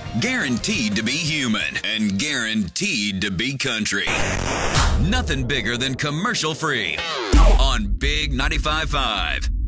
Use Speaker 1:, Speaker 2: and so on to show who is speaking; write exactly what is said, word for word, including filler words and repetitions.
Speaker 1: Guaranteed to be human and guaranteed to be country. Nothing bigger than commercial free on Big ninety-five point five.